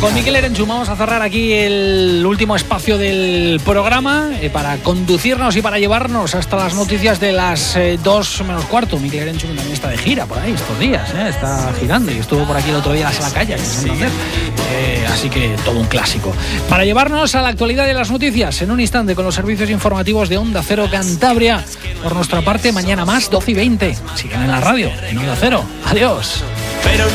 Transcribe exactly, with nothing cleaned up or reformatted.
con Mikel Erenchun vamos a cerrar aquí el último espacio del programa eh, para conducirnos y para llevarnos hasta las noticias de las eh, dos menos cuarto. Mikel Erenchun también está de gira por ahí estos días, eh, está girando y estuvo por aquí el otro día en la Salacaya, en Santander. Eh, así que todo un clásico. Para llevarnos a la actualidad de las noticias en un instante con los servicios informativos de Onda Cero Cantabria. Por nuestra parte, mañana más, doce y veinte. Sigan en la radio, en Onda Cero. Adiós. Pero